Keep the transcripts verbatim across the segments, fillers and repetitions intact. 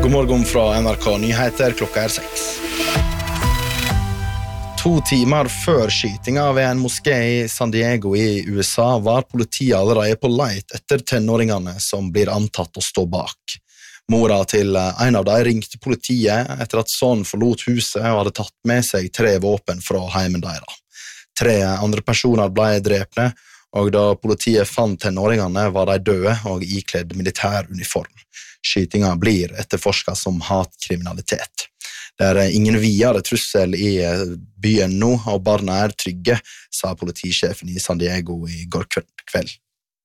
God morgen fra N R K Nyheter, klokka er seks. To timer før skytinga ved en moské i San Diego i U S A var politiet allerede på leit etter tenåringene som blir antatt å stå bak. Mora til en av dem ringte politiet etter at sønnen forlot huset og hadde tatt med seg tre våpen fra heimen deres. Tre andre personer ble drepne, og da politiet fant tenåringene var de døde og ikledd militær uniform. Skytinga blir etterforsket som hatkriminalitet. Det er ingen videre trussel i byen nå, og barna er trygge, sa politisjefen i San Diego i går kveld.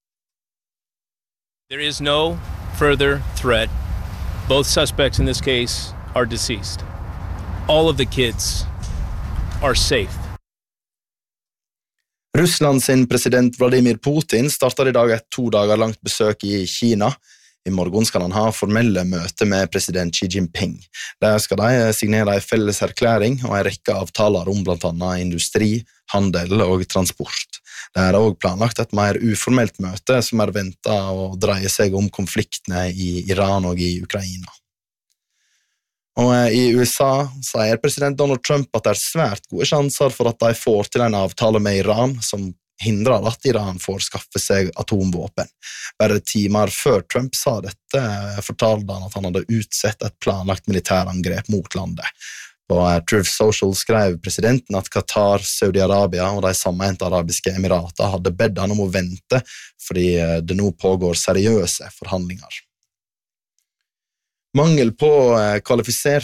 There is no further threat. Both suspects in this case are deceased. All of the kids are safe. Russland sin president Vladimir Putin starter i dag et to dager langt besøk i Kina. I morgen skal han ha formelle møte med president Xi Jinping. Der skal de signere en felles erklæring og en rekke avtaler om blant annet industri, handel og transport. Det er også planlagt et mer uformelt møte som er ventet å dreie seg om konfliktene i Iran og i Ukraina. Og i U S A sier president Donald Trump at det er svært gode sjanser for at de får til en avtale med Iran som hindrer at Iran får skaffe seg atomvåpen. Bare timer før Trump sa dette, fortalte han at han hadde utsett et planlagt militærangrep mot landet. På Truth Social skrev presidenten at Qatar, Saudi-Arabia og de sammeinte arabiske emirater hadde bedt han om å vente, fordi det nå pågår seriøse forhandlinger. Mangel på kvalifisert